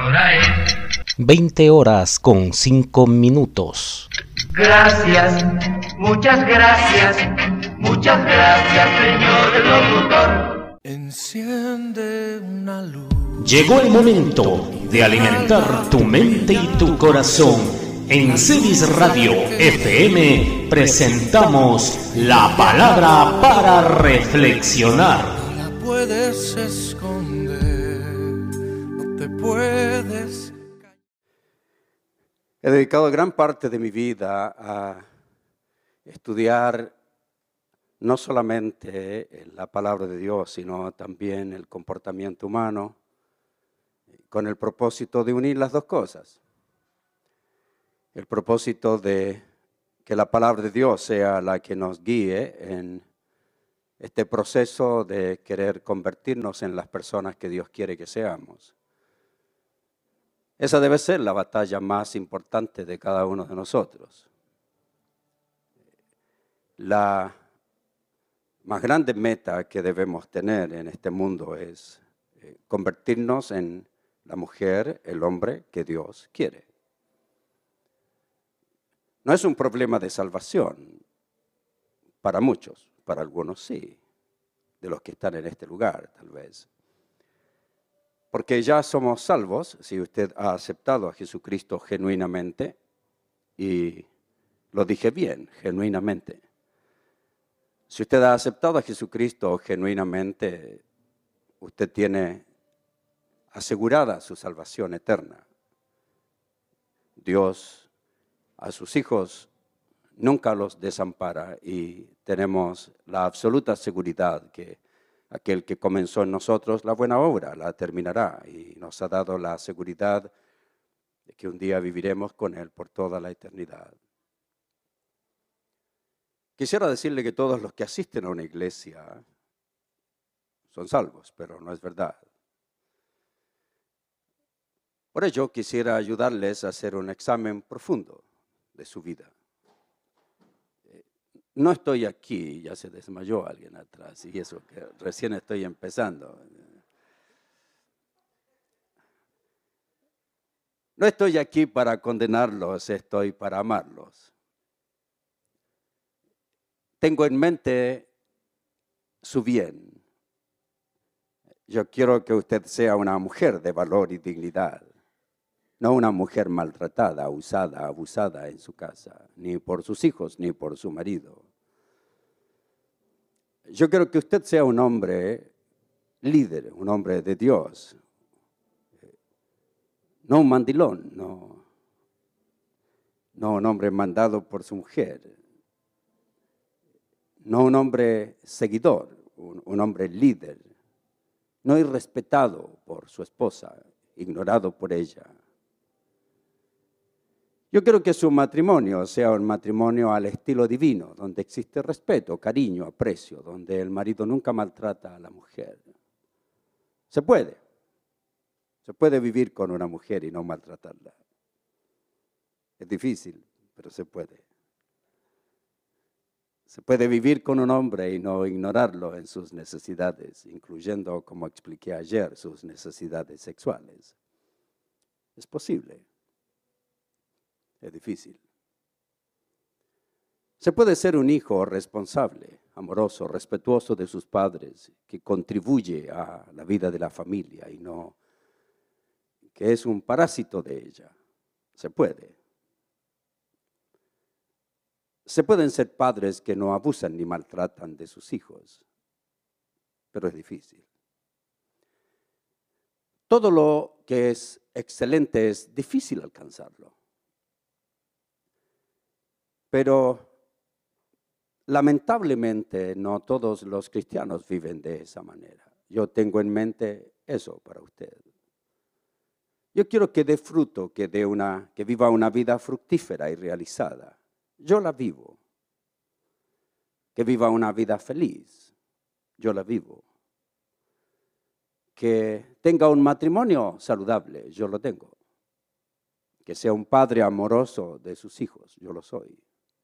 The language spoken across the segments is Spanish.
hora es 20 horas con 5 minutos. Gracias, muchas gracias, señor locutor. Enciende una luz. Llegó el momento de alimentar tu mente y tu corazón. En Cedis Radio FM presentamos la palabra para reflexionar. No la puedes esconder, no te puedes. He dedicado gran parte de mi vida a estudiar no solamente la palabra de Dios, sino también el comportamiento humano, con el propósito de unir las dos cosas. El propósito de que la palabra de Dios sea la que nos guíe en este proceso de querer convertirnos en las personas que Dios quiere que seamos. Esa debe ser la batalla más importante de cada uno de nosotros. La más grande meta que debemos tener en este mundo es convertirnos en la mujer, el hombre que Dios quiere. No es un problema de salvación para muchos, para algunos sí, de los que están en este lugar tal vez. Porque ya somos salvos si usted ha aceptado a Jesucristo genuinamente, y lo dije bien, genuinamente. Si usted ha aceptado a Jesucristo genuinamente, usted tiene asegurada su salvación eterna. Dios a sus hijos nunca los desampara y tenemos la absoluta seguridad que aquel que comenzó en nosotros la buena obra la terminará, y nos ha dado la seguridad de que un día viviremos con Él por toda la eternidad. Quisiera decirle que todos los que asisten a una iglesia son salvos, pero no es verdad. Por ello quisiera ayudarles a hacer un examen profundo de su vida. No estoy aquí, ya se desmayó alguien atrás, y eso que recién estoy empezando. No estoy aquí para condenarlos, estoy para amarlos. Tengo en mente su bien. Yo quiero que usted sea una mujer de valor y dignidad. No una mujer maltratada, usada, abusada en su casa, ni por sus hijos, ni por su marido. Yo quiero que usted sea un hombre líder, un hombre de Dios. No un mandilón, no un hombre mandado por su mujer. No un hombre seguidor, un hombre líder. No irrespetado por su esposa, ignorado por ella. Yo quiero que su matrimonio sea un matrimonio al estilo divino, donde existe respeto, cariño, aprecio, donde el marido nunca maltrata a la mujer. Se puede vivir con una mujer y no maltratarla. Es difícil, pero se puede. Se puede vivir con un hombre y no ignorarlo en sus necesidades, incluyendo, como expliqué ayer, sus necesidades sexuales. Es posible. Es difícil. Se puede ser un hijo responsable, amoroso, respetuoso de sus padres, que contribuye a la vida de la familia y no que es un parásito de ella. Se puede. Se pueden ser padres que no abusan ni maltratan de sus hijos, pero es difícil. Todo lo que es excelente es difícil alcanzarlo. Pero lamentablemente no todos los cristianos viven de esa manera. Yo tengo en mente eso para usted. Yo quiero que dé fruto, que viva una vida fructífera y realizada. Yo la vivo. Que viva una vida feliz. Yo la vivo. Que tenga un matrimonio saludable. Yo lo tengo. Que sea un padre amoroso de sus hijos. Yo lo soy.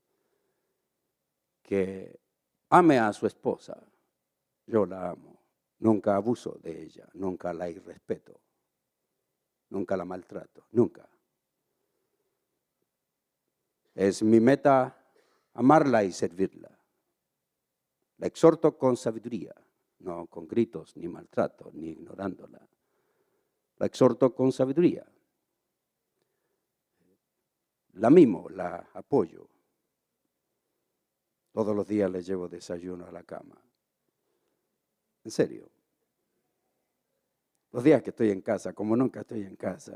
Que ame a su esposa. Yo la amo. Nunca abuso de ella. Nunca la irrespeto. nunca la maltrato, nunca. Es mi meta amarla y servirla. La exhorto con sabiduría, no con gritos, ni maltrato, ni ignorándola. La exhorto con sabiduría. La mimo, la apoyo. Todos los días le llevo desayuno a la cama. En serio. Los días que estoy en casa, como nunca estoy en casa.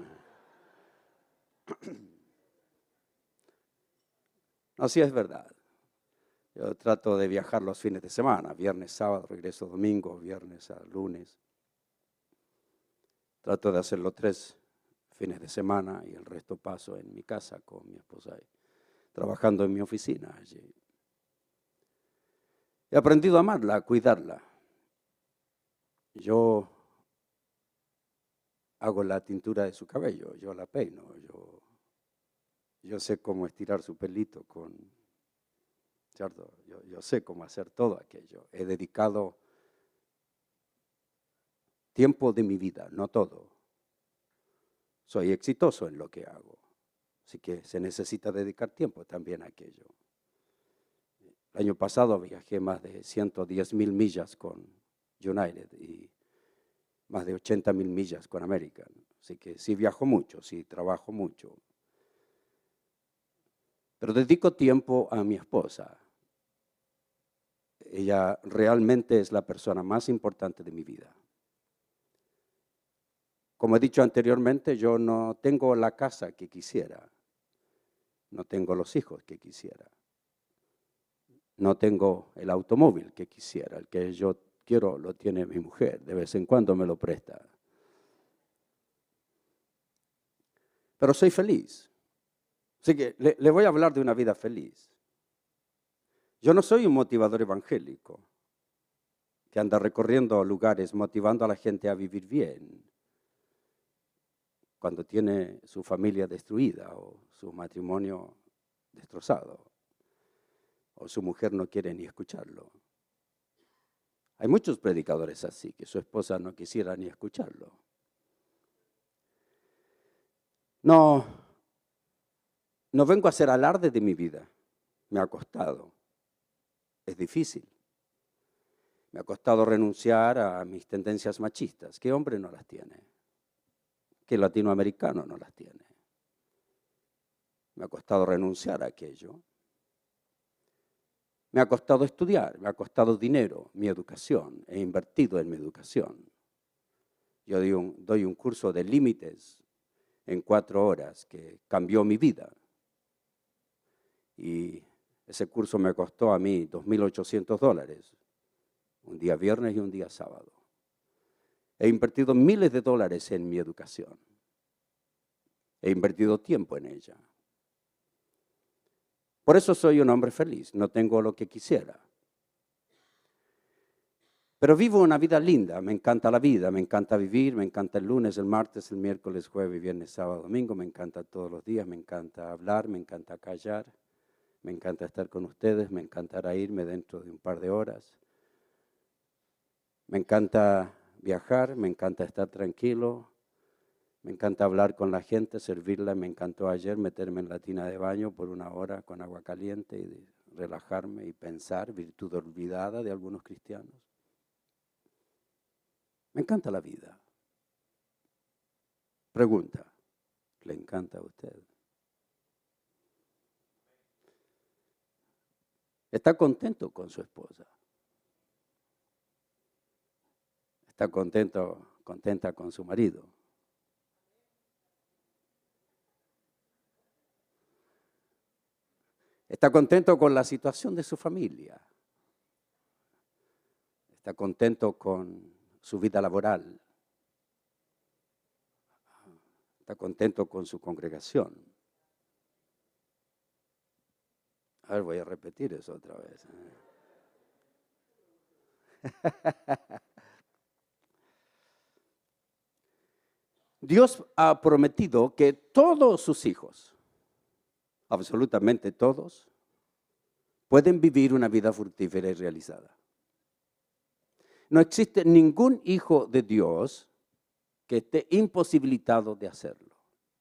No, sí es verdad. Yo trato de viajar los fines de semana, viernes, sábado, regreso domingo, viernes a lunes. Trato de hacerlo 3 fines de semana y el resto paso en mi casa con mi esposa, trabajando en mi oficina allí. He aprendido a amarla, a cuidarla. Yo hago la tintura de su cabello, yo la peino, yo sé cómo estirar su pelito ¿cierto? Yo sé cómo hacer todo aquello. He dedicado tiempo de mi vida, no todo. Soy exitoso en lo que hago, así que se necesita dedicar tiempo también a aquello. El año pasado viajé más de 110,000 millas con United y más de 80,000 millas con American. Así que sí viajo mucho, sí trabajo mucho. Pero dedico tiempo a mi esposa. Ella realmente es la persona más importante de mi vida. Como he dicho anteriormente, yo no tengo la casa que quisiera. No tengo los hijos que quisiera. No tengo el automóvil que quisiera. El que yo quiero lo tiene mi mujer. De vez en cuando me lo presta. Pero soy feliz. Así que le voy a hablar de una vida feliz. Yo no soy un motivador evangélico que anda recorriendo lugares motivando a la gente a vivir bien cuando tiene su familia destruida o su matrimonio destrozado o su mujer no quiere ni escucharlo. Hay muchos predicadores así, que su esposa no quisiera ni escucharlo. No vengo a hacer alarde de mi vida. Me ha costado. Es difícil. Me ha costado renunciar a mis tendencias machistas. ¿Qué hombre no las tiene? ¿Qué latinoamericano no las tiene? Me ha costado renunciar a aquello. Me ha costado estudiar, me ha costado dinero, mi educación. He invertido en mi educación. Yo doy un curso de límites en 4 horas que cambió mi vida. Y ese curso me costó a mí $2,800, un día viernes y un día sábado. He invertido miles de dólares en mi educación. He invertido tiempo en ella. Por eso soy un hombre feliz, no tengo lo que quisiera. Pero vivo una vida linda, me encanta la vida, me encanta vivir, me encanta el lunes, el martes, el miércoles, jueves, viernes, sábado, domingo, me encanta todos los días, me encanta hablar, me encanta callar. Me encanta estar con ustedes, me encantará irme dentro de un par de horas. Me encanta viajar, me encanta estar tranquilo, me encanta hablar con la gente, servirla. Me encantó ayer meterme en la tina de baño por 1 hora con agua caliente y relajarme y pensar, virtud olvidada de algunos cristianos. Me encanta la vida. Pregunta, ¿le encanta a usted? ¿Está contento con su esposa? ¿Está contenta con su marido? ¿Está contento con la situación de su familia? ¿Está contento con su vida laboral? ¿Está contento con su congregación? A ver, voy a repetir eso otra vez. Dios ha prometido que todos sus hijos, absolutamente todos, pueden vivir una vida fructífera y realizada. No existe ningún hijo de Dios que esté imposibilitado de hacerlo.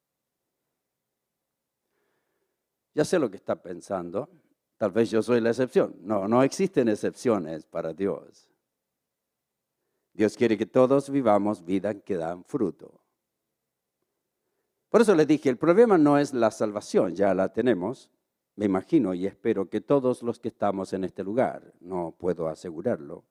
Ya sé lo que está pensando. Tal vez yo soy la excepción. No, no existen excepciones para Dios. Dios quiere que todos vivamos vidas que dan fruto. Por eso les dije, el problema no es la salvación, ya la tenemos. Me imagino y espero que todos los que estamos en este lugar, no puedo asegurarlo,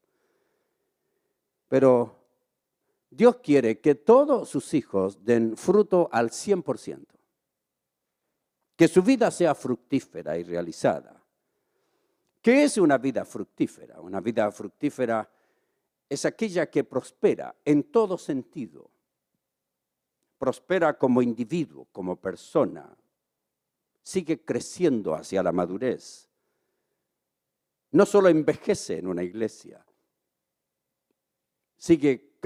pero Dios quiere que todos sus hijos den fruto al 100%. Que su vida sea fructífera y realizada. ¿Qué es una vida fructífera? Una vida fructífera es aquella que prospera en todo sentido. Prospera como individuo, como persona. Sigue creciendo hacia la madurez. No solo envejece en una iglesia. Sigue